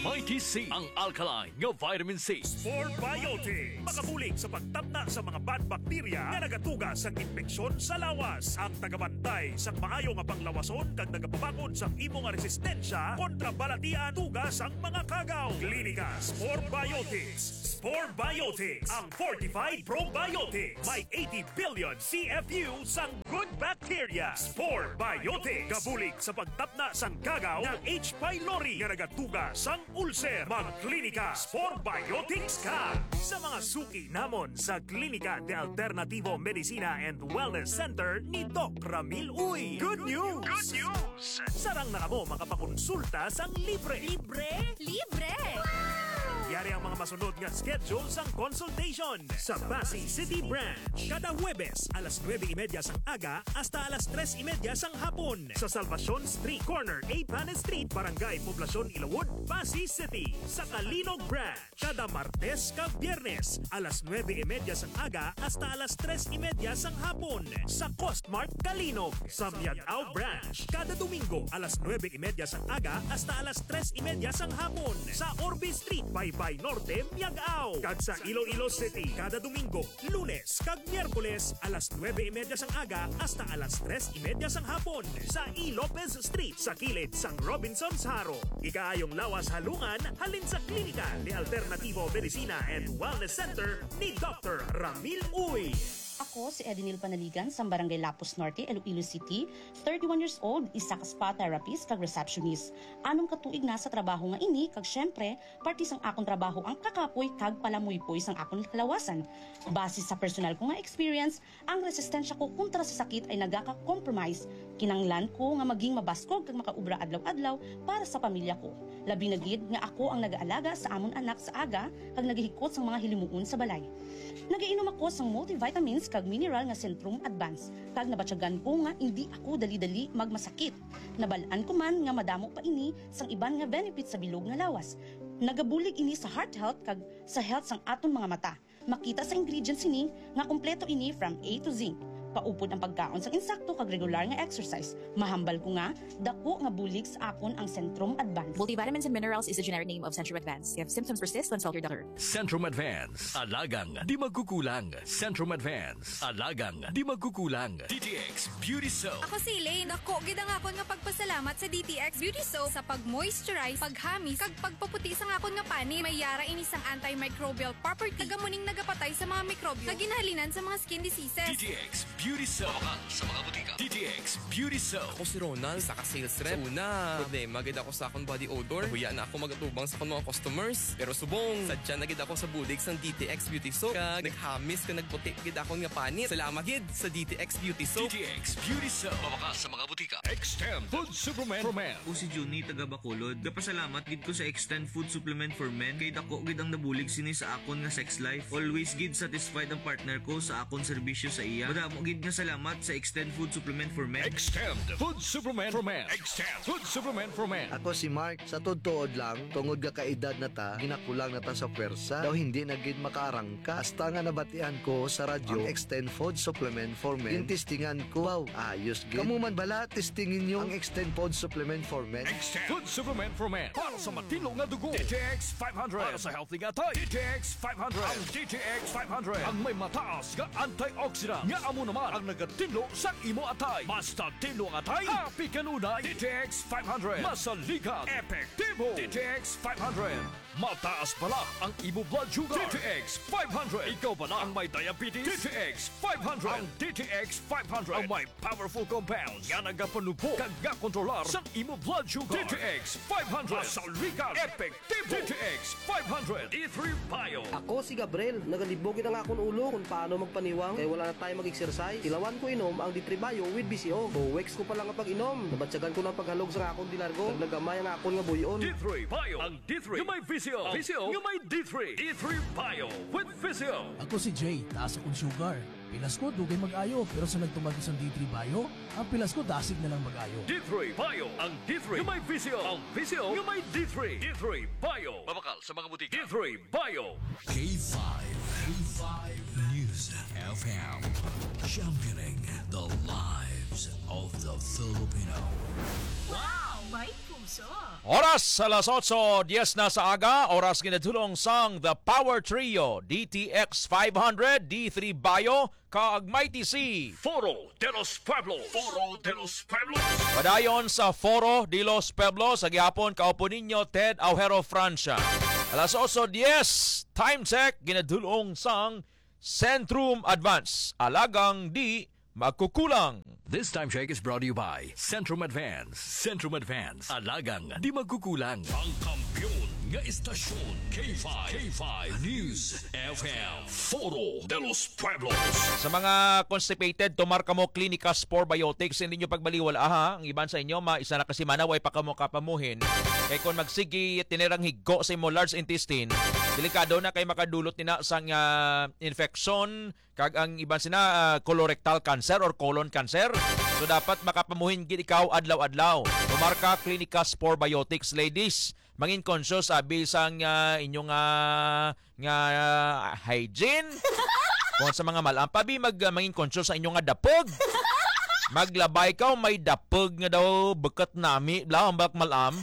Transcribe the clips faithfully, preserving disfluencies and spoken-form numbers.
Mighty C, ang alkaline nga vitamin C. Sport Biotics, makabulig sa pagtabna sa mga bad bacteria nga nagatuga sa infeksyon sa lawas. Ang tagabantay sa maayo nga panglawason kag nagapabakod sa imo nga resistensya kontra balatian tugas ang mga kagaw. Klinika Sport Biotics. Sport Biotics, ang fortified probiotics. May eighty billion C F U sang good bacteria. Sport Biotics, kabulig sa pagtapna sang kagaw ng H. pylori nga nagatuga sang ulcer. Magklinika Sport Biotics ka! Sa mga suki namon sa Klinika de Alternativo Medicina and Wellness Center ni Doc Ramil Uy. Good news! Good news! Sarang na kamo makapakonsulta sang libre. Libre? Libre! Yari ang mga masunod nga schedule sang consultation sa Pasay City Branch. Kada Huwebes, alas nueve y media sang aga hasta alas tres y media sang hapon. Sa Salvacion Street Corner, A. Panes Street, Barangay Poblacion, Ilawod, Pasay City. Sa Kalinog Branch, kada Martes kag Biyernes, alas nueve y media sang aga hasta alas tres y media sang hapon. Sa Costmart, Kalinog. Sa Miagao Branch, kada Domingo, alas nueve y media sang aga hasta alas tres y media sang hapon. Sa Orbe Street, Baybay Norte, Miagao. Kag sa Iloilo City, kada Domingo, Lunes kag Miyerkules, alas nueve y media sang aga hasta alas tres y media sang hapon. Sa E. Lopez Street, sa kilid sang Robinson's Haro. Ikaayong lawas halungan, halin sa Klinika de Alternativo Medicina and Wellness Center ni Doctor Ramil Uy. Ako si Edinil Panaligan sa Barangay Lapus Norte, Iloilo City, thirty-one years old, isa ka spa therapist kag receptionist. Anong katuig na sa trabaho nga ini kag syempre, parti sang akong trabaho ang kakapoy kag palamuypoy sang akong kalawasan. Base sa personal ko nga experience, ang resistensya ko kontra sa sakit ay nagaka-compromise. Kinanglan ko nga maging mabaskog kag makaubra adlaw-adlaw para sa pamilya ko. Labi na gid nga ako ang nag-aalaga sa amon anak sa aga kag naghihikot sang mga hilimuon sa balay. Nagiinom ako sang multivitamins kag mineral nga Centrum Advance kag nabatyagan ko nga hindi ako dali-dali magmasakit. Nabalaan ko man nga madamo pa ini sang iban nga benefits sa bilog nga lawas. Nagabulig ini sa heart health kag sa health sang aton mga mata. Makita sa ingredients ini nga kompleto ini from A to Z. Paupod ang pagkaon sang insakto kag regular nga exercise. Mahambal ko nga dako nga bulig sa akon ang Centrum Advance. Multivitamins and minerals is the generic name of Centrum Advance. If symptoms persist, consult your doctor. Centrum Advance, alagang di magkukulang. Centrum Advance, alagang di magkukulang. D T X Beauty Soap. Ako si Elaine. Ako, gidang akon nga pagpasalamat sa D T X Beauty Soap sa pag-moisturize, paghamis, kag pagpaputi sa akon nga pani. May yara ini sang antimicrobial property. Tagamuning nagapatay sa mga mikrobyo. Kaginahalinan sa mga skin diseases. D T X Beauty Soap. Baka sa mga butika. D T X Beauty Soap. Ako si Ronald, saka sales rep. So una, problema gid ako sa akong body odor. Huya na ako magatubang sa akong mga customers. Pero subong, sadya na gid ako sa bulig sang D T X Beauty Soap. Kag naghamis ka nagputi gid akong nga panit. Salamat gid sa D T X Beauty Soap. D T X Beauty Soap. Baka sa mga butika. Extend Food Supplement for Men. Ako si Juni taga Bacolod. Gapasalamat gid ko sa Extend Food Supplement for Men kay dako gid ang nabulig sini sa akon nga sex life. Always gid satisfied ang partner ko sa akon serbisyo sa iya. Madamo gid nga salamat sa Extend Food Supplement for Men. Extend Food Supplement for Men. Extend Food Supplement for Men. Ako si Mark, sa totoo lang, tungod ka kaedad na ta, ginakulang na ta sa pwersa, daw hindi na gid makaarangka. Hasta nga nabatian ko sa radyo, ang Extend Food Supplement for Men. Tintistingan ko, wow, ayos gid. Kamu man bala, testingin nyo ang Extend Food Supplement for Men. Extend Food Supplement for Men. Para sa matino nga dugo. D T X five hundred. Para sa healthy nga tay. D T X five hundred. Ang D T X five hundred. Ang may mataas nga antioxidant. Nga amo naman ang nagatino sa imo atay. Basta tino ang atay, happy kanunay. D T X five hundred. Masaligan. Epektibo. D T X five hundred. Mataas pala ang imo blood sugar. D T X five hundred. Ikaw pala ang may diabetes. D T X five hundred. Ang D T X five hundred. Ang may powerful compounds. Nga nagapanupo kag nga kontrolar sa imo blood sugar. D T X five hundred. Masaligan. Epektibo. D T X five hundred. D three Bio. Ako si Gabriel. Nagalibogin ang akong ulo kung paano magpaniwang. Kaya wala na tayo mag-exercise. Ilawan ko inom ang D three Bio with B C O. Buwex ko pa lang ang pag-inom. Nabatsagan ko ng paghalog sa akong dilargo. Nagnagamay ang akong nga buyon. D three Bio. Ang D three. Yung may V C O. V C O. Yung may D three. D three Bio with V C O. Ako si Jay. Taas akong sugar. Pilas ko dugay mag-ayo. Pero sa nagtumagos ang D three Bio, ang pilas ko dasig na lang mag-ayo. D three Bio. Ang D three. Yung may V C O. Ang V C O. Yung may D three. D three Bio. Babakal sa mga butika. D three Bio. K five. K five News F M. Championing the lives of the Filipino. Wow! May puso. Oras alas otso diyes na sa aga, oras ginadulong sang The Power Trio, D T X five hundred, D three Bio, kaag Mighty C. Foro de los Pueblos. Foro de los Pueblos. Padayon sa Foro de los Pueblos, sa gihapon kaupo ninyo Ted Aujero Francia. Alas otso diyes, time check, ginadulong sang Centrum Advance, alagang di magkukulang. This time check is brought to you by Centrum Advance. Centrum Advance. Alagang di magkukulang. Ang kampiyon nga istasyon K five. K five News F M. Foro de los Pueblos. Sa mga constipated, tumar ka mo Clinicas for Biotics. Hindi nyo pagbaliwal, aha, ang iban sa inyo, maisa na kasi manaway pa ka mo kapamuhin. Kaya kung magsigi, tinirang higo sa imo large intestine, delikado na kay makadulot nina sang uh, infection, kag ang iban sina uh, colorectal cancer or colon cancer. So dapat makapamuhin gid ikaw adlaw-adlaw. Tumarka Clinicas for Biotics, ladies. Mangin conscious abi sang uh, inyong uh, nga uh, hygiene. Kung sa mga malampabi mag uh, mangin conscious sa inyong nga dapog. Maglabay ka may dapog nga daw bekat nami bla ambak malam.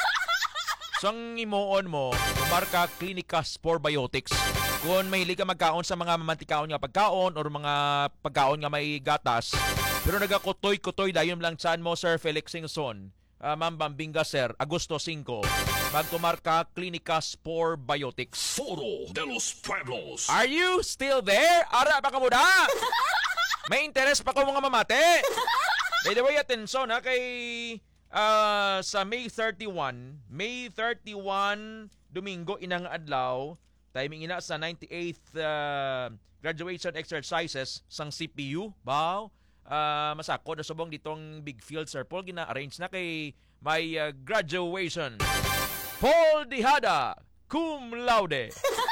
So ang imuon mo, tumarka Clinicas for Biotics. Kung mahilig ka magkaon sa mga mamantikaon nga pagkaon or mga pagkaon nga may gatas, pero nagakutoy-kutoy dayon lang saan mo, Sir Felix Singson, uh, Ma'am Bambinga, Sir, Agosto five, magtumarka Clinicas for Biotics. Foro de los Pueblos. Are you still there? Ara pa ka mo da? May interes pa ko mga mamate? By the way, atensyon ha, kay uh, sa May thirty-one, May thirty-one, Domingo, inang adlaw, timing ina sa ninety-eighth uh, graduation exercises sang C P U. Bao, uh, masako na subong ditong Big Field, Sir Paul, gina-arrange na kay may uh, graduation. Paul Dihada, cum laude.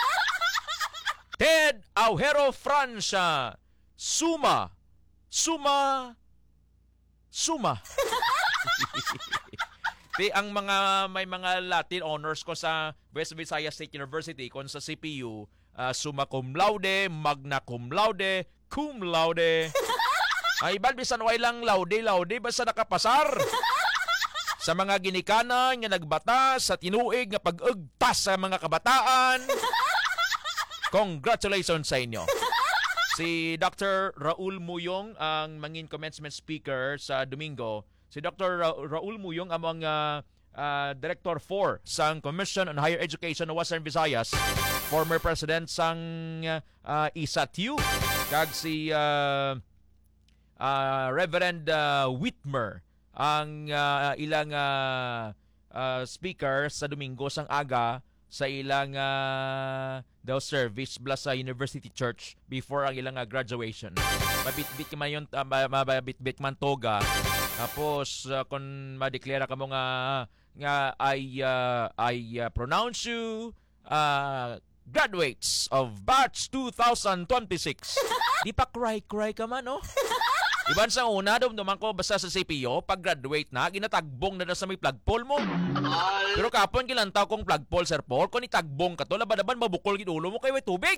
Ted Aujero Francia, suma, suma, suma. Di ang mga may mga Latin honors ko sa West Visayas State University kon sa C P U, uh, summa cum laude, magna cum laude, cum laude. Ay bal bisan way lang laude laude basta nakapasar. Sa mga ginikanan nga nagbatas sa tinuig nga pag-ugtas sa mga kabataan. Congratulations sa inyo. Si Doctor Raul Muyong ang mangin commencement speaker sa Domingo. Si Doctor Ra- Raul Muyong among uh, uh, Director four sang Commission on Higher Education ng Western Visayas, former President sang uh, I S A T U, kag si uh, uh, Reverend uh, Whitmer ang uh, ilang uh, uh, speaker sa Domingo sang aga sa ilang uh, daw service bla sa University Church before ang ilang uh, graduation. Mabitbit man yon, uh, mabitbit man toga. Tapos uh, kung madeklara ka mo nga nga I uh, I uh, pronounce you uh, graduates of batch twenty twenty-six. Di pa cry-cry ka man, no? Iban sa una, dumduman ko basta sa C P U, pag-graduate na, ginatagbong na na sa may flagpole mo. Pero kapon kilantaw kong flagpole, Sir Paul, kung itagbong ka to, labadaban mabukol ginulo mo kayo may tubig.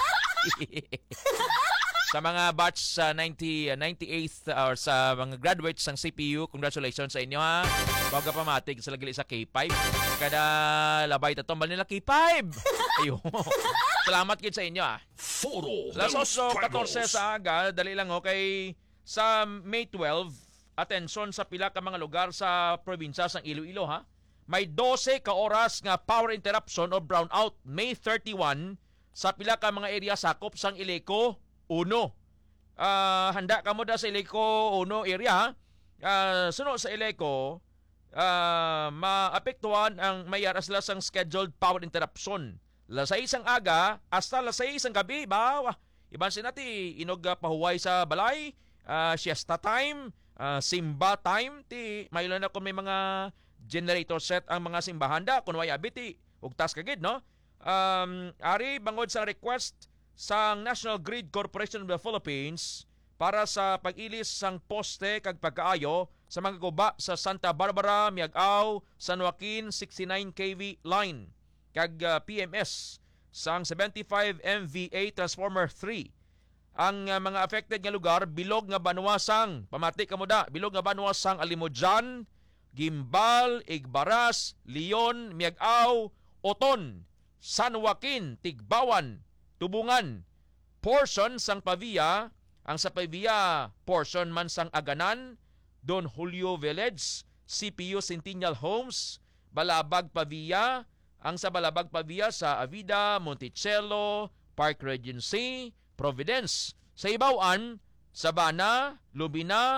Sa mga batch sa ninety, ninety-eighth or sa mga graduates ng C P U, congratulations sa inyo ha. Baga pamatig sa lagili sa K five. Kada labay tatombal nila K five. Ayun. Salamat kid sa inyo ha. Foro. Las oso fourteen sa aga, dali lang okay. Sa May twelve, atensyon sa pila ka mga lugar sa probinsya sang Iloilo ha. May twelve ka oras nga power interruption o brownout May thirty-one sa pila ka mga area sakop sang Ileco uno. Uh, handa ka mo da sa Ileco uno area. Uh, sunod sa Ileco, uh, maapektuhan ang may aras lang sang scheduled power interruption. Las sais ang aga hasta las sais ang gabi ba? Iban sinati inog uh, pahuway sa balay. Uh, siesta time, uh, simba time, ti mayroon na kung may mga generator set ang mga simbahan da, kung way abiti, ugtas kagid, no? Um, ari, bangod sa request sa National Grid Corporation of the Philippines para sa pag-ilis sang poste kag pagkaayo sa mga guba sa Santa Barbara, Miagao, San Joaquin sixty-nine K V line, kag uh, P M S sang seventy-five M V A Transformer three. Ang uh, mga affected nga lugar, bilog nga banwasang, pamati ka mo da, bilog nga banwasang Alimodjan, Gimbal, Igbaras, Leon, Miagaw, Oton, San Joaquin, Tigbawan, Tubungan, portion sang Pavia, ang sa Pavia portion man sang Aganan, Don Julio Village, C P U Centennial Homes, Balabag Pavia, ang sa Balabag Pavia sa Avida, Monticello, Park Regency, Providence. Sa Ibawan, Sabana, Lubina,